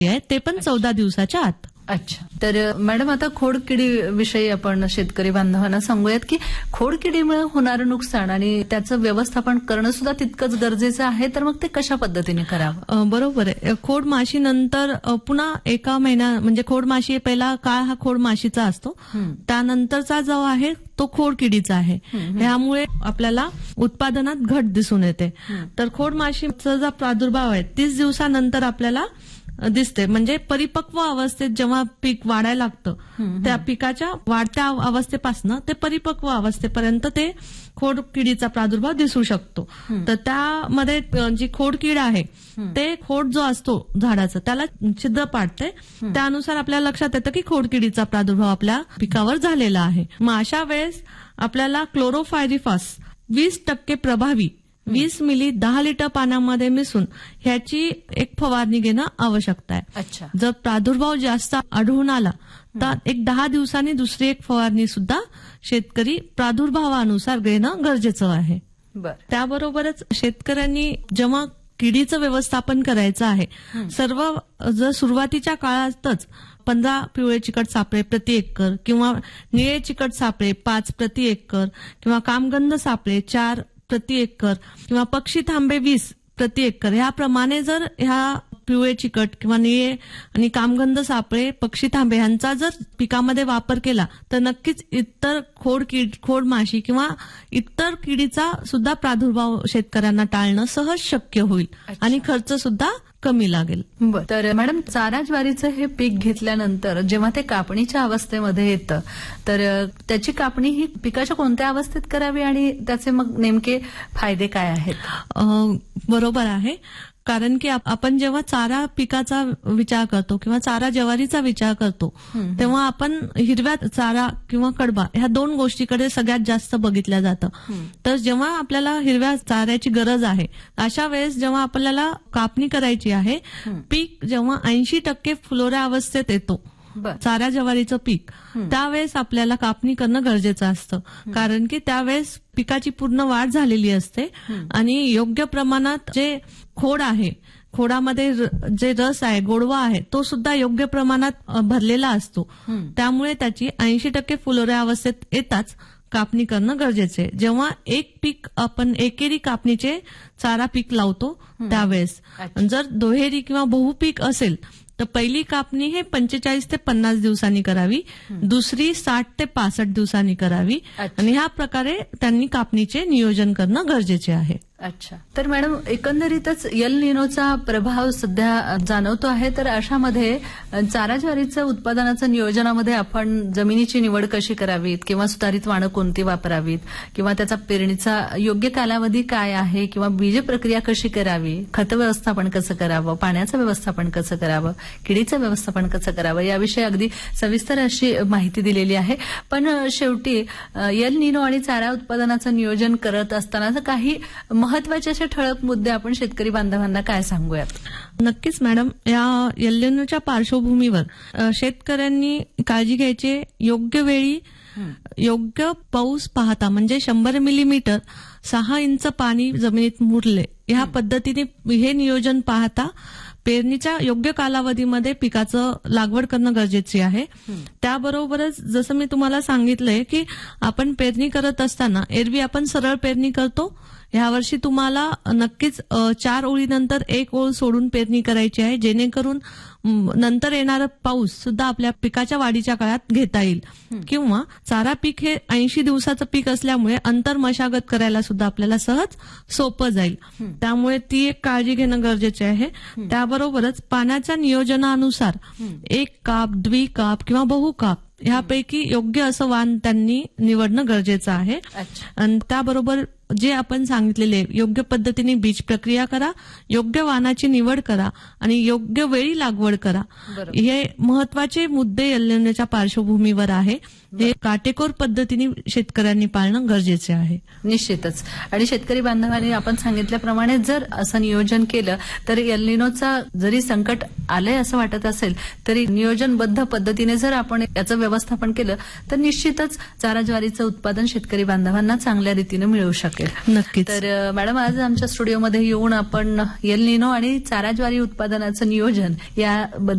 आहे ते पण 14 दिवसाच्या आत. अच्छा. तर मॅडम आता खोडकिडी विषयी आपण शेतकरी बांधवांना सांगूयात की खोडकिडीमुळे होणारं नुकसान आणि त्याचं व्यवस्थापन करणं सुद्धा तितकंच गरजेचं आहे. तर मग ते कशा पद्धतीने करावं? बरोबर आहे. खोडमाशी नंतर पुन्हा एका महिन्या म्हणजे खोडमाशी पहिला काळ हा खोडमाशीचा असतो, त्यानंतरचा जो आहे तो खोडकिडीचा आहे. ह्यामुळे आपल्याला उत्पादनात घट दिसून येते. तर खोडमाशीचा जो प्रादुर्भाव आहे 30 दिवसानंतर आपल्याला दिसते. म्हणजे परिपक्व अवस्थेत जेव्हा पीक वाढायला लागतं त्या पिकाच्या वाढत्या अवस्थेपासून ते परिपक्व अवस्थेपर्यंत ते खोडकिडीचा प्रादुर्भाव दिसू शकतो. तर त्यामध्ये जी खोडकीड आहे ते खोड जो असतो झाडाचा त्याला छिद्र पाडते. त्यानुसार आपल्याला लक्षात येतं की खोडकिडीचा प्रादुर्भाव आपल्या पिकावर झालेला आहे. मग अशा वेळेस आपल्याला क्लोरोफायरिफॉस 20% प्रभावी 20 मिली 10 लिटर पाण्यामध्ये मिसळून ह्याची एक फवारणी घेणं आवश्यक आहे. अच्छा. जर प्रादुर्भाव जास्त आढळून आला तर एक 10 दिवसांनी दुसरी एक फवारणी सुद्धा शेतकरी प्रादुर्भावानुसार घेणं गरजेचं आहे. त्याबरोबरच शेतकऱ्यांनी जेव्हा किडीचं व्यवस्थापन करायचं आहे जर सुरुवातीच्या काळातच 15 पिवळे चिकट सापळे प्रति एकर किंवा निळे चिकट सापळे 5 प्रति एकर किंवा कामगंध सापळे 4 प्रति एकर किंवा पक्षी थांबे 20 प्रति एकर ह्याप्रमाणे जर ह्या पिवळे चिकट किंवा निळे आणि कामगंध सापळे पक्षी थांबे यांचा जर पिकामध्ये वापर केला तर नक्कीच इतर खोडमाशी किंवा इतर किडीचा सुद्धा प्रादुर्भाव शेतकऱ्यांना टाळणं सहज शक्य होईल आणि खर्च सुद्धा कमी लागेल. तर मॅडम चारा ज्वारीचं हे पीक घेतल्यानंतर जेव्हा ते कापणीच्या अवस्थेमध्ये येतं तर त्याची कापणी ही पिकाच्या कोणत्या अवस्थेत करावी आणि त्याचे मग नेमके फायदे काय आहेत? बरोबर आहे. कारण की आपण जेव्हा चारा पिकाचा विचार करतो किंवा चारा ज्वारीचा विचार करतो तेव्हा आपण हिरव्या चारा किंवा कडबा ह्या दोन गोष्टीकडे सगळ्यात जास्त बघितल्या जातं. तर जेव्हा आपल्याला हिरव्या चाऱ्याची गरज आहे अशा वेळेस जेव्हा आपल्याला कापणी करायची आहे पीक जेव्हा 80% फुलोऱ्या अवस्थेत येतो चारा ज्वारीचं पीक त्यावेळेस आपल्याला कापणी करणं गरजेचं असतं. कारण की त्यावेळेस पिकाची पूर्ण वाढ झालेली असते आणि योग्य प्रमाणात जे खोड आहे खोडामध्ये जे रस आहे गोडवा आहे तो सुद्धा योग्य प्रमाणात भरलेला असतो. त्यामुळे त्याची 80% फुलोऱ्या अवस्थेत येताच कापणी करणं गरजेचे. जेव्हा एक पीक आपण एकेरी कापणीचे चारा पीक लावतो त्यावेळेस जर दुहेरी किंवा बहुपीक असेल तर पहिली कापणी हे 45 ते 50 दिवसांनी करावी, दुसरी 60 ते 65 दिवसांनी करावी आणि ह्या प्रकारे त्यांनी कापणीचे नियोजन करणं गरजेचे आहे. अच्छा. तर मॅडम एकंदरीतच एल निनोचा प्रभाव सध्या जाणवतो आहे. तर अशामध्ये चारा ज्वारीचं उत्पादनाचं नियोजनामध्ये आपण जमिनीची निवड कशी करावीत किंवा सुधारित वाणं कोणती वापरावीत किंवा त्याचा पेरणीचा योग्य कालावधी काय आहे किंवा बीज प्रक्रिया कशी करावी, खत व्यवस्थापन कसं करावं, पाण्याचं व्यवस्थापन कसं करावं, किडीचं व्यवस्थापन कसं करावं याविषयी अगदी सविस्तर अशी माहिती दिलेली आहे. पण शेवटी एल निनो आणि चारा उत्पादनाचं नियोजन करत असताना काही महत्वाचे असे ठळक मुद्दे आपण शेतकरी बांधवांना काय सांगूयात? नक्कीच मॅडम. या एल निनोच्या पार्श्वभूमीवर शेतकऱ्यांनी काळजी घ्यायची. योग्य वेळी योग्य पाऊस पाहता म्हणजे 100 मिलीमीटर 6 इंच पाणी जमिनीत मुरले ह्या पद्धतीने हे नियोजन पाहता पेरणीच्या योग्य कालावधीमध्ये पिकाचं लागवड करणं गरजेचे आहे. त्याबरोबरच जसं मी तुम्हाला सांगितलंय की आपण पेरणी करत असताना एरवी आपण सरळ पेरणी करतो. यावर्षी तुम्हाला नक्कीच 4 ओळीनंतर 1 ओळ सोडून पेरणी करायची आहे जेणेकरून नंतर येणारा पाऊस सुद्धा आपल्या पिकाच्या वाढीच्या काळात घेता येईल. किंवा चारा पीक हे 80 दिवसाचं पीक असल्यामुळे अंतर मशागत करायला सुद्धा आपल्याला सहज सोपं जाईल. त्यामुळे ती एक काळजी घेणं गरजेचे आहे. त्याबरोबरच पाण्याच्या नियोजनानुसार 1 काप, द्विकाप किंवा बहुकाप ह्यापैकी योग्य असं वाण त्यांनी निवडणं गरजेचं आहे. आणि त्याबरोबर जे आपण सांगितलेले योग्य पद्धतीने बीज प्रक्रिया करा, योग्य वाणाची निवड करा आणि योग्य वेळी लागवड करा. हे महत्वाचे मुद्दे एल निनोच्या पार्श्वभूमीवर आहे. हे काटेकोर पद्धतीने शेतकऱ्यांनी पाळणं गरजेचे आहे. निश्चितच. आणि शेतकरी बांधवांनी आपण सांगितल्याप्रमाणे जर असं नियोजन केलं तर एल निनोचा जरी संकट आलंय असं वाटत असेल तरी नियोजनबद्ध पद्धतीने जर आपण याचं व्यवस्थापन केलं तर निश्चितच चारा ज्वारीचं उत्पादन शेतकरी बांधवांना चांगल्या रीतीने मिळू शकेल. शकेल. नक्कीच. तर मॅडम, आज आमच्या स्टुडिओमध्ये येऊन आपण एल निनो आणि चारा ज्वारी उत्पादनाचं नियोजन याबद्दल